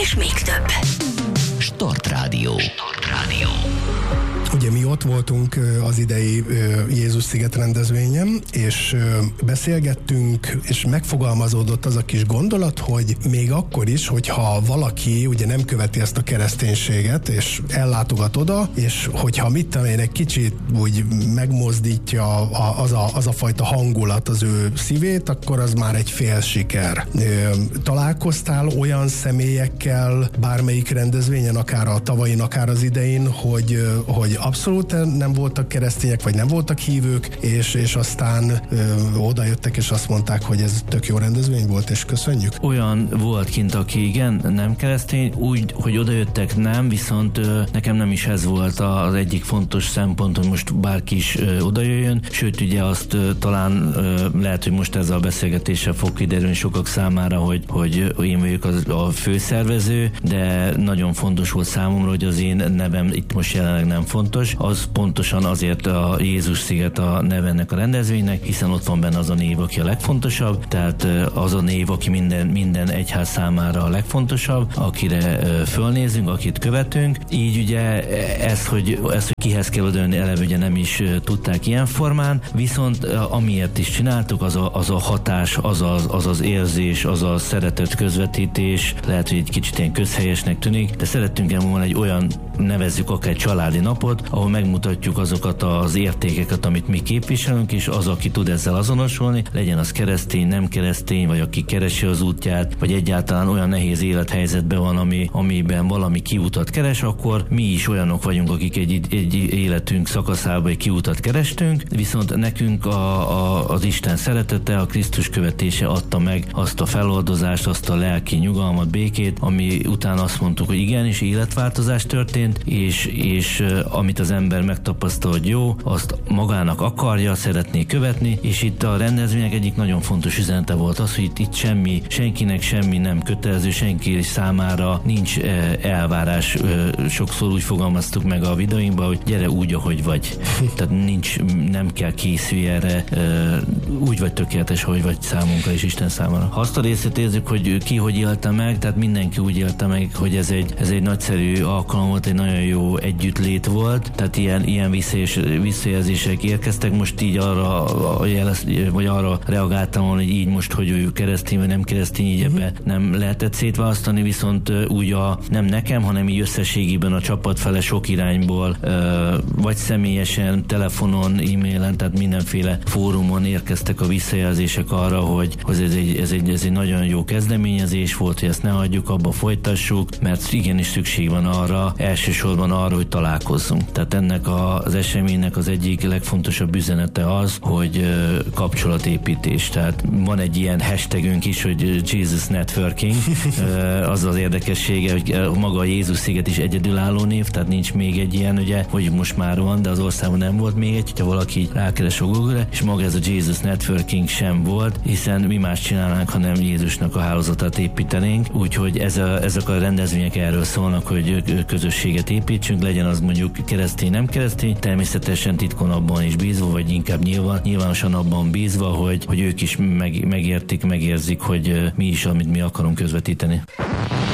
és még több. Start Rádió. Ugye mi ott voltunk az idei Jézus-sziget rendezvényen, és beszélgettünk, és megfogalmazódott az a kis gondolat, hogy még akkor is, hogyha valaki ugye nem követi ezt a kereszténységet, és ellátogat oda, és hogyha mit tudom én, egy kicsit úgy megmozdítja az a fajta hangulat az ő szívét, akkor az már egy fél siker. Találkoztál olyan személyekkel bármelyik rendezvényen, akár a tavajin, akár az idején, hogy abszolút nem voltak keresztények, vagy nem voltak hívők, és aztán odajöttek, és azt mondták, hogy ez tök jó rendezvény volt, és köszönjük. Olyan volt kint, aki igen, nem keresztény, úgy, hogy odajöttek nem, viszont nekem nem is ez volt az egyik fontos szempont, hogy most bárki is odajöjjön, sőt ugye azt talán lehet, hogy most ezzel a beszélgetéssel fog kiderülni sokak számára, hogy én vagyok a főszervező, de nagyon fontos volt számomra, hogy az én nevem itt most jelenleg nem fontos, az pontosan azért a Jézus-sziget a neve ennek a rendezvénynek, hiszen ott van benne az a név, aki a legfontosabb, tehát az a név, aki minden egyház számára a legfontosabb, akire fölnézünk, akit követünk. Így ugye ezt, hogy kihez kell odaönni, eleve ugye nem is tudták ilyen formán, viszont amiért is csináltuk, az a hatás, az az érzés, az a szeretet közvetítés, lehet, hogy egy kicsit ilyen közhelyesnek tűnik, de szerettünk volna egy olyan, nevezzük akár családi napot, ahol megmutatjuk azokat az értékeket, amit mi képviselünk, és az, aki tud ezzel azonosulni, legyen az keresztény, nem keresztény, vagy aki keresi az útját, vagy egyáltalán olyan nehéz élethelyzetben van, amiben valami kiutat keres, akkor mi is olyanok vagyunk, akik egy életünk szakaszában egy kiutat kerestünk, viszont nekünk az Isten szeretete, a Krisztus követése adta meg azt a feloldozást, azt a lelki nyugalmat, békét, ami után azt mondtuk, hogy igenis életváltozás történt, és amit az ember megtapasztal, hogy jó, azt magának akarja, szeretné követni, és itt a rendezvények egyik nagyon fontos üzenete volt az, hogy itt senkinek semmi nem kötelező, senki számára nincs elvárás. Sokszor úgy fogalmaztuk meg a videóinkban, hogy gyere úgy, ahogy vagy. Tehát nem kell készülj erre, úgy vagy tökéletes, ahogy vagy számunkra és Isten számára. Ha azt a részét érzük, hogy ki hogy élte meg, tehát mindenki úgy élte meg, hogy ez egy nagyszerű alkalom volt, egy nagyon jó együttlét volt, tehát ilyen visszajelzések érkeztek, most így arra reagáltam volna, hogy így most, hogy ő keresztény vagy nem keresztény, így ebbe nem lehetett szétválasztani, viszont úgy nem nekem, hanem így összességében a csapat fele sok irányból, vagy személyesen, telefonon, e-mailen, tehát mindenféle fórumon érkeztek a visszajelzések arra, hogy ez egy nagyon jó kezdeményezés volt, hogy ezt ne hagyjuk, abba folytassuk, mert igenis szükség van arra, elsősorban arra, hogy találkozzunk. Tehát ennek az eseménynek az egyik legfontosabb üzenete az, hogy kapcsolatépítés. Tehát van egy ilyen hashtagünk is, hogy Jesus Networking. Az az érdekessége, hogy maga a Jézus-sziget is egyedülálló név, tehát nincs még egy ilyen, ugye, hogy most már van, de az országban nem volt még egy, hogyha valaki rákeres a Google-re, és maga ez a Jesus Networking sem volt, hiszen mi más csinálnánk, hanem Jézusnak a hálózatát építenénk. Úgyhogy ezek a rendezvények erről szólnak, hogy közösséget építsünk, legyen az mondjuk keresztény, nem keresztény, természetesen titkon abban is bízva, vagy inkább nyilvánosan abban bízva, hogy ők is megértik, megérzik, hogy mi is, amit mi akarunk közvetíteni.